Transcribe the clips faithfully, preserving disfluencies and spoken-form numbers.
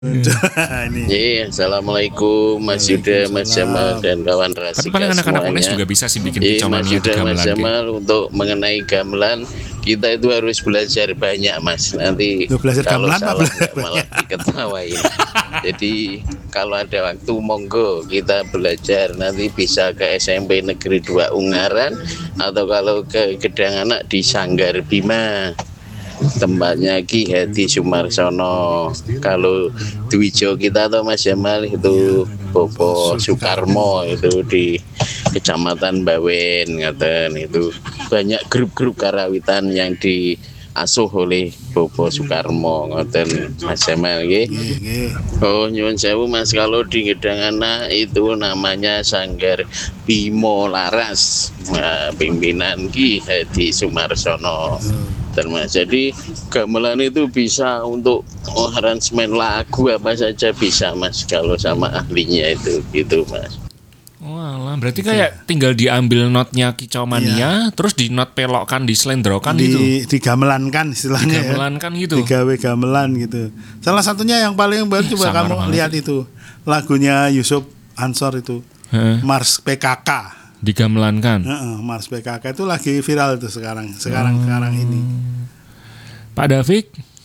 Ini. Iya, assalamualaikum Mas Yuda, Mas Jamal dan kawan Rasika. Tapi paling anak-anak U N E S juga bisa sih bikin kicau mania di gamelan. Mas Jamal, untuk mengenai gamelan kita itu harus belajar banyak Mas. Nanti belajar kalau gamelan salah malah diketawain. Jadi kalau ada waktu monggo kita belajar, nanti bisa ke S M P Negeri dua Ungaran atau kalau ke Gedang Anak di Sanggar Bima. Tempatnya Ki Hadi Sumarsono. Kalau Dwijo kita atau Mas Jamal itu Bobo Soekarmo itu di Kecamatan Bawen, ngaten itu banyak grup-grup karawitan yang diasuh oleh Bobo Soekarmo, ngoten Mas Jamal nggih. Oh nyuwun sewu Mas, kalau di Gedang Anak itu namanya Sanggar Bimo Laras, nah, pimpinan Ki Hadi Sumarsono. Termas. Jadi gamelan itu bisa untuk oh, aransemen lagu apa saja bisa Mas, kalau sama ahlinya itu gitu Mas. Wah, berarti kayak tinggal diambil notnya kicau mania, iya. Terus di not pelokkan, diselendrokan di, gitu. Digamelankan istilahnya. Digamelankan ya. gitu. Digawe gamelan gitu. Salah satunya yang paling baru coba kamu lihat itu lagunya Yusuf Ansor itu, He. Mars P K K. Digamelankan. Heeh, Mars P K K itu lagi viral itu sekarang, sekarang hmm. sekarang ini. Pak Davik.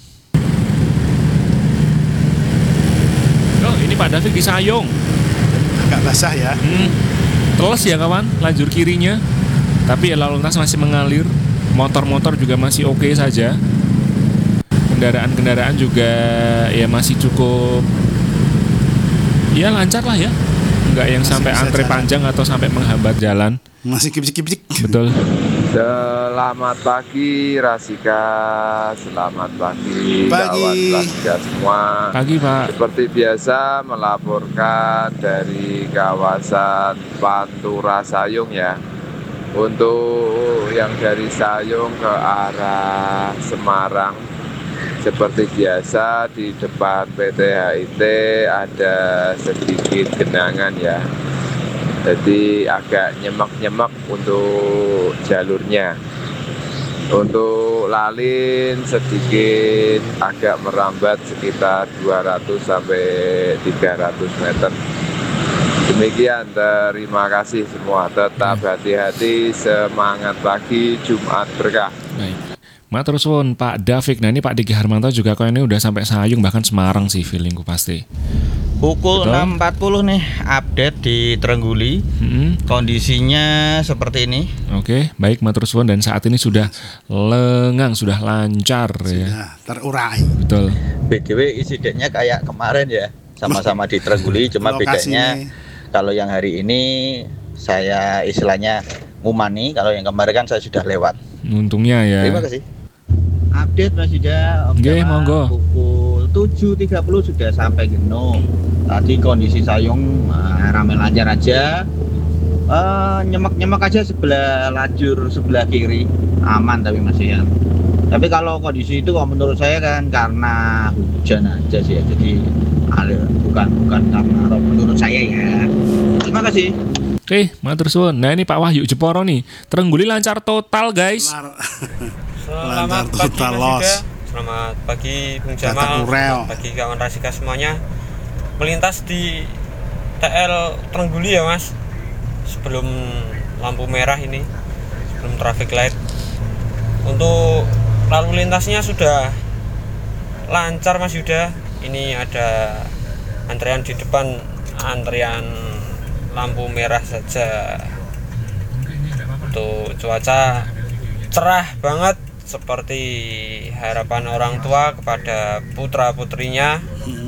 Oh, ini Pak Davik di Sayung. Agak basah ya. Hmm. Teles ya kawan, lajur kirinya. Tapi ya lalu lintas masih mengalir. Motor-motor juga masih oke saja. Kendaraan-kendaraan juga ya masih cukup ya lancar lah ya. Enggak yang masih sampai antre jalan panjang atau sampai menghambat jalan. Masih kipsik-kipsik. Betul. Selamat pagi Rasika, selamat pagi, pagi kawan Rasika semua. Pagi Pak. Seperti biasa melaporkan dari kawasan Pantura Sayung ya. Untuk yang dari Sayung ke arah Semarang, seperti biasa di depan P T H I T ada sedikit genangan ya. Jadi agak nyemek-nyemek untuk jalurnya. Untuk lalin sedikit agak merambat sekitar dua ratus sampai tiga ratus meter. Demikian, terima kasih semua. Tetap hati-hati, semangat pagi, Jumat berkah. Baik. Matur suwun Pak Davik. Nah ini Pak Diki Harmanto juga kok ini udah sampai Sayung, bahkan Semarang sih feelingku pasti. Pukul Betul? enam empat puluh nih update di Trengguli. Mm-hmm. Kondisinya seperti ini. Oke, baik matur suwun, dan saat ini sudah lengang, sudah lancar sudah ya. Terurai. Betul. B T W insidennya kayak kemarin ya. Sama-sama di Trengguli, cuma bedanya kalau yang hari ini saya istilahnya ngumani, kalau yang kemarin kan saya sudah lewat. Untungnya ya. Terima kasih. Update Mas Yuda, Oke, monggo. Pukul tujuh tiga puluh sudah sampai Geno. Tadi kondisi Sayung uh, ramai lancar aja. Uh, nyemek-nyemek aja sebelah lajur sebelah kiri. Aman tapi masih ya. Tapi kalau kondisi itu kalau menurut saya kan karena hujan aja sih ya. Jadi alir, bukan bukan karena menurut saya ya. Terima kasih. Oke, matur suwun. Nah ini Pak Wahyu Jeporo nih. Trengguli lancar total guys. Selamat pagi Mas Yuda, selamat pagi Bung Jamal, selamat pagi kawan Rasika semuanya. Melintas di T L Trengguli ya Mas, sebelum lampu merah ini, sebelum traffic light. Untuk lalu lintasnya sudah lancar Mas Yuda. Ini ada antrean di depan, antrean lampu merah saja. Untuk cuaca cerah banget, seperti harapan orang tua kepada putra-putrinya.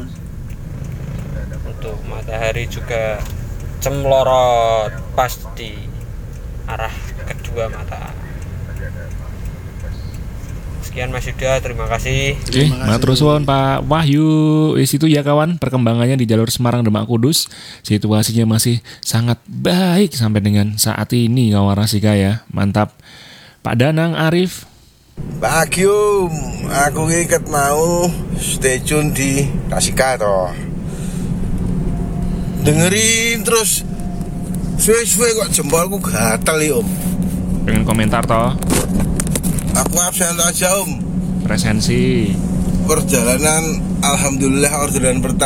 Untuk matahari juga cemlorot pas di arah kedua mata. Sekian Mas Yuda, terima kasih. Oke, matur suwun Pak Wahyu. Di situ ya kawan, perkembangannya di jalur Semarang Demak Kudus. Situasinya masih sangat baik sampai dengan saat ini kawan Rasika ya. Mantap. Pak Danang Arif. Pagi Om, aku iket mau stay tune di Rasika toh. Dengerin terus suwe-suwe kok jempolku gatel ya Om. Pengen komentar toh? Aku absen aja Om. Presensi. Perjalanan Alhamdulillah orderan pertama